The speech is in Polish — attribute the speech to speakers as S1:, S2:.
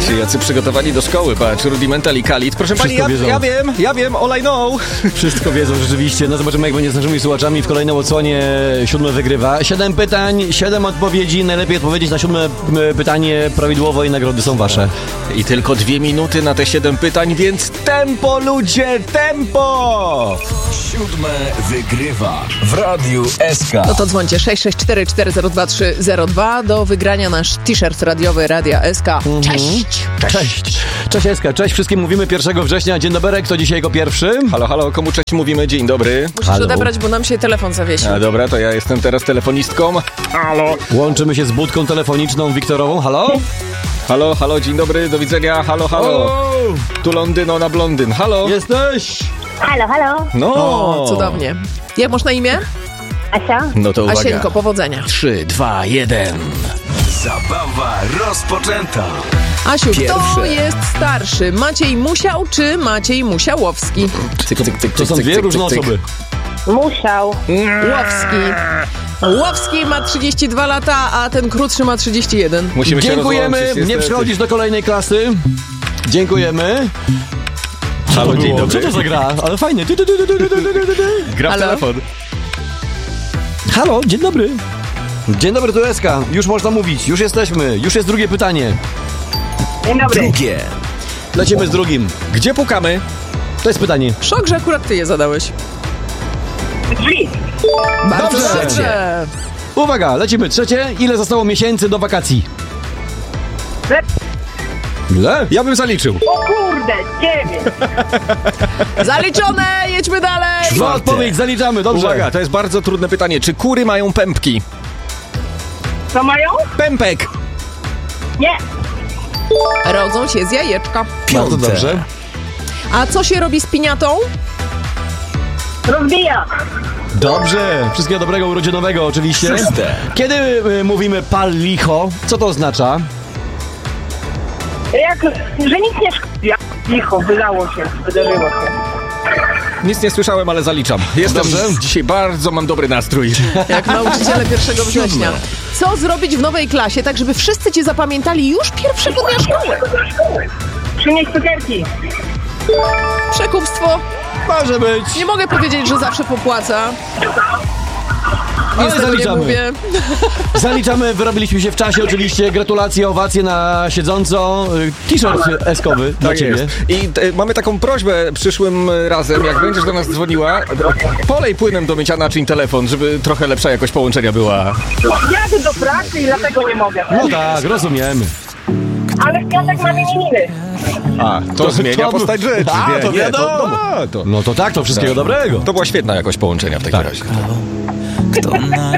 S1: Patrzcie, jacy przygotowani do szkoły. Patrz, Rudimental i Khalid. Proszę pani, ja wiem, all I know.
S2: Wszystko wiedzą rzeczywiście. No zobaczymy, jak będzie z naszymi słuchaczami w kolejnej odsłonie. 7 wygrywa. 7 pytań, 7 odpowiedzi. Najlepiej odpowiedzieć na 7 pytanie prawidłowo i nagrody są wasze.
S1: I tylko 2 minuty na te 7 pytań, więc tempo, ludzie, tempo!
S3: 7 wygrywa w Radiu SK.
S4: No to dzwońcie 664402302 do wygrania nasz t-shirt radiowy Radia SK. Cześć!
S2: Cześć Eska, cześć wszystkim mówimy 1 września. Dzień dobry, kto dzisiaj jako pierwszy?
S1: Halo, komu cześć mówimy? Dzień dobry.
S4: Musisz odebrać, bo nam się telefon zawiesił.
S1: A dobra, to ja jestem teraz telefonistką. Halo.
S2: Łączymy się z budką telefoniczną Wiktorową. Halo?
S1: Halo, dzień dobry, do widzenia. Halo. Tu Londyno na blondyn. Halo.
S2: Jesteś?
S5: Halo.
S1: No.
S4: O, cudownie. Jak masz na imię?
S5: Asia?
S1: No to uwaga.
S4: Asienko, powodzenia.
S1: 3, 2, 1.
S3: Zabawa rozpoczęta.
S4: Asiu, kto
S1: Pierwsze.
S4: jest starszy? Maciej Musiał czy Maciej Musiałowski?
S2: To są dwie różne osoby.
S5: Musiał.
S4: Łowski ma 32 lata, a ten krótszy ma 31.
S1: Musimy się
S2: Dziękujemy,
S1: rozłączyć,
S2: nie
S1: niestety.
S2: przechodzisz do kolejnej klasy. Dziękujemy.
S1: Halo, dzień dobry.
S2: Co to za gra? Ale fajnie.
S1: Gra w
S4: Halo?
S1: telefon.
S2: Halo, dzień dobry. Dzień dobry, tu Eska. Już można mówić, już jesteśmy. Już jest drugie pytanie.
S5: Dzień dobry.
S3: Drugie.
S2: Lecimy z drugim.
S1: Gdzie pukamy?
S2: To jest pytanie.
S4: Szok, że akurat ty je zadałeś.
S5: Drzwi.
S4: Bardzo
S2: Dobrze.
S4: dobrze.
S2: Uwaga, lecimy. Trzecie. Ile zostało miesięcy do wakacji? Ile?
S1: Ja bym zaliczył.
S5: O kurde, 9.
S4: Zaliczone, jedźmy dalej.
S2: Zła odpowiedź, zaliczamy, dobrze.
S1: Uwaga, to jest bardzo trudne pytanie. Czy kury mają pępki?
S5: Co mają?
S1: Pępek!
S5: Nie.
S4: Rodzą się z jajeczka.
S2: Bardzo dobrze.
S4: A co się robi z piniatą?
S5: Rozbija.
S2: Dobrze. Wszystkiego dobrego urodzinowego oczywiście.
S3: Szóste.
S2: Kiedy mówimy pal licho, co to oznacza?
S5: Jak, że nic nie szkodzi. Licho, wydało się, wydarzyło się.
S1: Nic nie słyszałem, ale zaliczam. Jestem dzisiaj bardzo mam dobry nastrój.
S4: Jak nauczyciele 1 września. Co zrobić w nowej klasie, tak żeby wszyscy cię zapamiętali już pierwszego dnia szkoły?
S5: Przynieść cukierki.
S4: Przekupstwo.
S2: Może być.
S4: Nie mogę powiedzieć, że zawsze popłaca.
S2: Ale
S4: Niestety nie
S2: zaliczamy.
S4: mówię.
S2: Zaliczamy, wyrobiliśmy się w czasie oczywiście. Gratulacje, owacje na siedząco. T-shirt eskowy dla
S1: Tak
S2: ciebie.
S1: jest. I mamy taką prośbę przyszłym razem, jak będziesz do nas dzwoniła, polej płynem do mycia naczyń telefon, żeby trochę lepsza jakość połączenia była.
S5: Jadę do pracy i dlatego nie mogę.
S2: No tak, rozumiemy.
S5: Ale w piątek mam imieniny.
S1: A, to zmienia postać rzeczy.
S2: A, to wiadomo.
S1: To
S2: No to tak, to wszystkiego dobrego.
S1: była świetna jakość połączenia w takim razie.
S6: Kto na